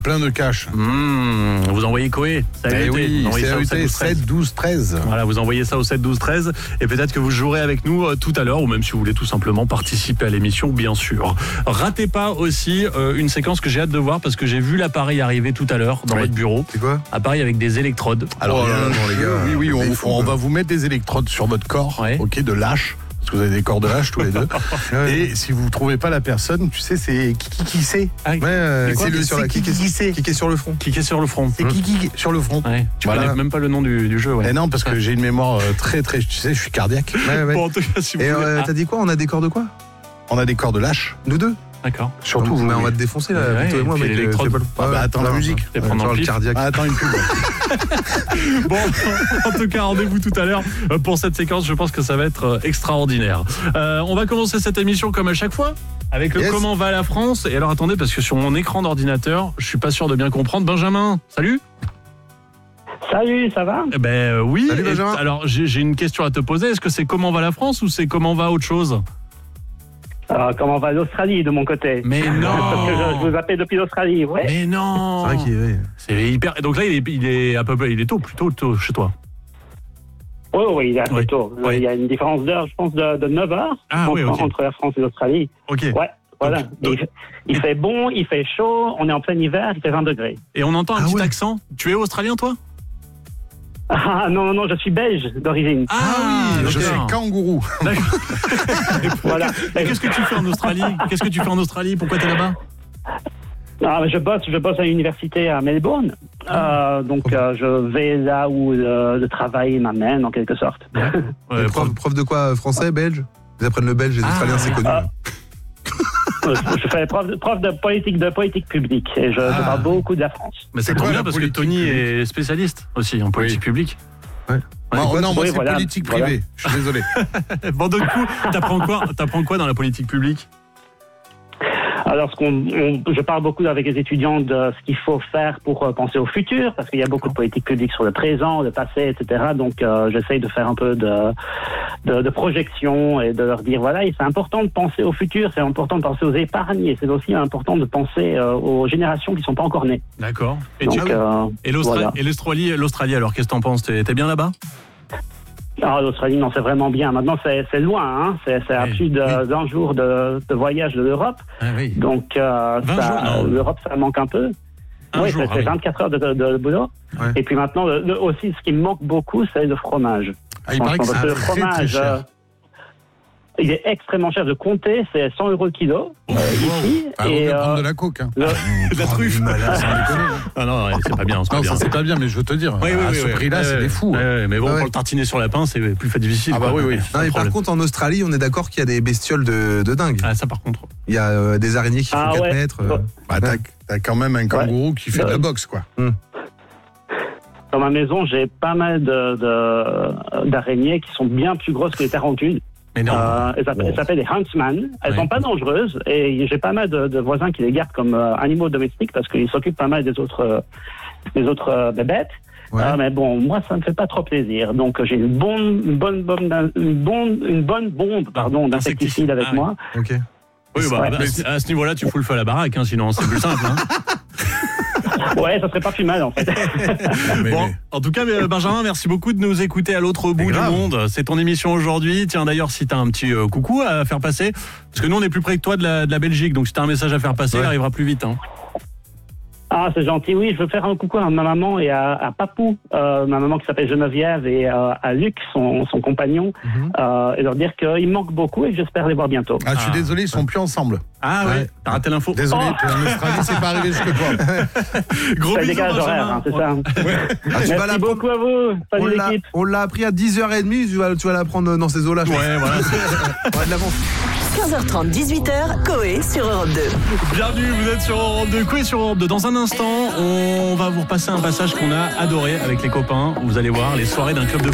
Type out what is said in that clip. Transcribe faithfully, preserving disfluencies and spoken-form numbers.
Plein de cash. Mmh, vous envoyez Coé. Eh oui, C A U T sept douze treize. Voilà, vous envoyez ça au sept douze treize et peut-être que vous jouerez avec nous euh, tout à l'heure ou même si vous voulez tout simplement participer à l'émission, bien sûr. Ratez pas aussi euh, une séquence que j'ai hâte de voir parce que j'ai vu l'appareil arriver tout à l'heure dans oui. votre bureau. C'est quoi ? Appareil avec des électrodes. Alors, oh là là, euh, non, les gars, oui, oui, on, fous, on va vous mettre des électrodes sur votre corps, ouais. ok, de lâche. Parce que vous avez des corps de lâche tous les deux. Et si vous ne trouvez pas la personne, tu sais, c'est qui qui, qui c'est. Ah, Ouais, euh, quoi, c'est le c'est sur la qui qui qui c'est. qui est sur le front. Cliquez sur le front. C'est qui qui sur le front. Ouais. Tu Voilà. connais même pas le nom du, du jeu. Ouais. Eh non, parce que j'ai une mémoire euh, très très. Tu sais, je suis cardiaque. Ouais, ouais. Bon, en tout cas, si vous Et voulez. euh, Ah, t'as dit quoi ? On a des corps de quoi ? On a des corps de lâche. Nous deux ? d'accord. Surtout vous. mais on oui. va te défoncer là, Ouais, toi et et moi, puis mec. l'électrode. euh, tu sais pas le- Ah bah, attends la musique. Et prendre un Genre le pif. cardiaque. Ah, attends une pub. Bon, en tout cas, rendez-vous tout à l'heure pour cette séquence. Je pense que ça va être extraordinaire. Euh, on va commencer cette émission comme à chaque fois avec le Yes. Comment va la France. Et alors, attendez, parce que sur mon écran d'ordinateur, je suis pas sûr de bien comprendre. Benjamin, salut. Salut, ça va ? Eh ben euh, oui. Salut, Et- Benjamin. alors, j'ai, j'ai une question à te poser. Est-ce que c'est Comment va la France ou c'est Comment va autre chose ? Euh, Comment va l'Australie de mon côté ? Mais non. Parce que je, je vous appelle depuis l'Australie, ouais. Mais non. C'est vrai qu'il est. C'est hyper. Et donc là, il est, il est à peu près, il est tôt, plutôt tôt chez toi. Oui, oui, il est assez Oui. tôt. Oui. Il y a une différence d'heure, je pense, de, de neuf heures Ah entre, oui, ok. entre la France et l'Australie. Ok. Ouais, voilà. Donc- donc- il, il fait bon, il fait chaud, on est en plein hiver, il fait vingt degrés. Et on entend un Ah petit ouais. accent. Tu es australien, toi ? Ah non, non, non, je suis belge d'origine. Ah Je suis d'accord. kangourou. D'accord. Voilà. Et qu'est-ce que tu fais en Australie ? Qu'est-ce que tu fais en Australie ? Pourquoi t'es là-bas ? Ah, mais je bosse, je bosse à l'université à Melbourne. Euh, donc euh, je vais là où le, le travail m'amène en quelque sorte. Ouais, prof, prof de quoi ? Français, belge ? Ils apprennent le belge, les Ah. Australiens, c'est connu. Ah. je fais prof de, prof de politique de politique publique et je, Ah. je parle beaucoup de la France. Mais ça C'est tombe quoi bien la parce que politique Tony publique est spécialiste aussi en politique Oui. publique. Moi, quoi, non, moi oui, c'est voilà, politique voilà. privée. Je suis désolé. Bon, donc, du coup, t'apprends quoi, t'apprends quoi dans la politique publique ? Alors, ce qu'on, on- je parle beaucoup avec les étudiants de ce qu'il faut faire pour euh, penser au futur, parce qu'il y a beaucoup de politique publique sur le présent, le passé, et cetera. Donc, euh, j'essaye de faire un peu de, de, de projection et de leur dire, voilà, et c'est important de penser au futur, c'est important de penser aux épargnes, et c'est aussi important de penser euh, aux générations qui ne sont pas encore nées. D'accord. Et, Donc, tu- euh, et l'Austra- voilà. et l'Australie, l'Australie, alors qu'est-ce que t'en penses ? T'es, t'es bien là-bas ? Ah, l'Australie, non, c'est vraiment bien. Maintenant, c'est, c'est loin, hein. C'est, c'est à Oui, plus de, oui. d'un jour de, de voyage de l'Europe. Ah oui. Donc, euh, vingt ça, jours, non. l'Europe, ça manque un peu. Un Oui, jour, c'est, ah c'est oui. vingt-quatre heures de, de, de boulot. Ouais. Et puis maintenant, le- le- aussi, ce qui me manque beaucoup, c'est le fromage. Ah, il paraît que Franchement, c'est parce que le très très fromage, cher. euh, il est extrêmement cher de compter. C'est cent euros le kilo euh, ici. Ah, vaut et mieux prendre euh, de la coke. Hein. le- De la truffe. Malade, sans déconner. Ah non, ouais, c'est pas bien, c'est pas Non, bien. ça c'est pas bien, mais je veux te dire, Oui, oui, à oui, ce oui. prix-là, Ouais, c'est ouais. des fous. Ouais, ouais, mais bon, Ouais, pour ouais. le tartiner sur la pince, c'est plus fait difficile. Ah bah quoi. oui, oui. Pas Non, de mais par problème. contre, en Australie, on est d'accord qu'il y a des bestioles de, de dingue. Ah, ça par contre. Il y a euh, des araignées qui font Ah quatre ouais. mètres. euh. Bah, t'as, t'as quand même un kangourou qui fait de la boxe, quoi. Dans ma maison, j'ai pas mal de, de, d'araignées qui sont bien plus grosses que les tarentules. Mais non. Euh, elles, s'appellent, elles s'appellent des huntsman. Elles Ouais. sont pas dangereuses et j'ai pas mal de, de voisins qui les gardent comme euh, animaux domestiques parce qu'ils s'occupent pas mal des autres, euh, des autres euh, bébêtes. Ouais. Euh, mais bon, moi, ça me fait pas trop plaisir. Donc, euh, j'ai une bonne, une bonne, bonne, une bonne, une bonne bombe, pardon, d'insecticide avec Ah, moi. Ok. Oui, bah, Ouais. bah, à, ce- à ce niveau-là, tu fous le feu à la baraque, hein, sinon c'est plus simple. Hein. Ouais, ça serait pas plus mal en fait. Mais- Bon, mais- en tout cas, euh, Benjamin, merci beaucoup de nous écouter à l'autre bout du grave. monde. C'est ton émission aujourd'hui. Tiens, d'ailleurs, si t'as un petit euh, coucou à faire passer, parce que nous, on est plus près que toi de la, de la Belgique, donc si t'as un message à faire passer, Ouais. il arrivera plus vite. Hein. Ah, c'est gentil. Oui, je veux faire un coucou à ma maman et à, à Papou, euh, ma maman qui s'appelle Geneviève, et euh, à Luc, son, son compagnon, Mhm. euh, et leur dire qu'ils me manquent beaucoup et que j'espère les voir bientôt. Ah, je suis Ah. désolé, ils sont plus ensemble. Ah ouais, Ouais. t'as raté l'info. Désolé, Oh. t'es en Australie, c'est pas arrivé jusque toi. Gros C'est bisous, le décalage horaire, Benjamin. hein, c'est ça. Ah, tu vas Merci l'apprendre- beaucoup à vous. On Salut l'a, l'équipe. on l'a appris à dix heures trente, tu vas, tu vas l'apprendre dans ces eaux-là. je Ouais, voilà. pense. Ouais, de l'avance. quinze heures trente, dix-huit heures, Coé sur Europe deux. Bienvenue, vous êtes sur Europe deux, Coé sur Europe deux. Dans un instant, on va vous repasser un passage qu'on a adoré avec les copains. Vous allez voir les soirées d'un club de